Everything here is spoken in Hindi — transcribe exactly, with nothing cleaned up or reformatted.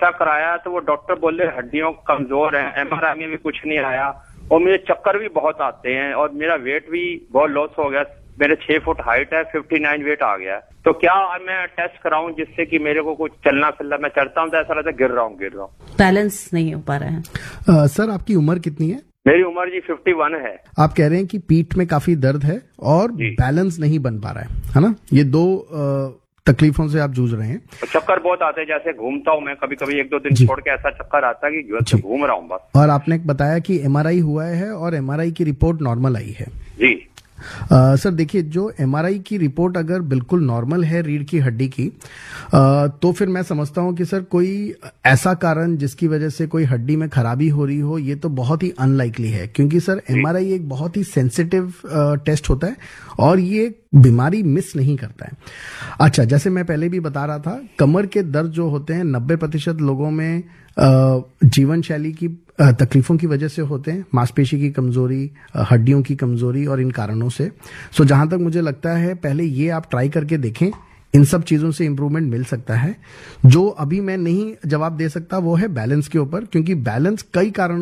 ऐसा कराया तो वो डॉक्टर बोले हड्डियों कमजोर है, एमआरआई में भी कुछ नहीं आया और मुझे चक्कर भी बहुत आते हैं और मेरा वेट भी बहुत लॉस हो गया। मेरे छह फुट हाइट है, फिफ्टी नाइन वेट आ गया है। तो क्या मैं टेस्ट कराऊं जिससे कि मेरे को कुछ चलना फिरना, मैं चलता हूं तो ऐसा लगता है गिर रहा हूं गिर रहा हूं बैलेंस नहीं हो पा रहा है। uh, सर आपकी उम्र कितनी है? मेरी उम्र जी फिफ्टी वन है। आप कह रहे हैं कि पीठ में काफी दर्द है और बैलेंस नहीं बन पा रहा है, है ना? ये दो uh, तकलीफों से आप जूझ रहे हैं। चक्कर बहुत आते हैं, जैसे घूमता हूं मैं कभी कभी एक दो दिन छोड़ के ऐसा चक्कर आता है कि जैसे घूम रहा हूं बस। और आपने बताया कि एमआरआई हुआ है और एमआरआई की रिपोर्ट नॉर्मल आई है। जी आ, सर देखिए, जो एमआरआई की रिपोर्ट अगर बिल्कुल नॉर्मल है रीढ़ की हड्डी की, आ, तो फिर मैं समझता हूं कि सर कोई ऐसा कारण जिसकी वजह से कोई हड्डी में खराबी हो रही हो, ये तो बहुत ही अनलाइकली है, क्योंकि सर एमआरआई एक बहुत ही सेंसिटिव टेस्ट होता है और ये बीमारी मिस नहीं करता है। अच्छा, जैसे मैं पहले भी बता रहा था, कमर के दर्द जो होते हैं नब्बे प्रतिशत लोगों में जीवन शैली की तकलीफों की वजह से होते हैं, मांसपेशी की कमजोरी, हड्डियों की कमजोरी और इन कारणों से। सो जहां तक मुझे लगता है पहले ये आप ट्राई करके देखें, इन सब चीजों से इंप्रूवमेंट मिल सकता है। जो अभी मैं नहीं जवाब दे सकता वो है बैलेंस के ऊपर, क्योंकि बैलेंस कई कारणों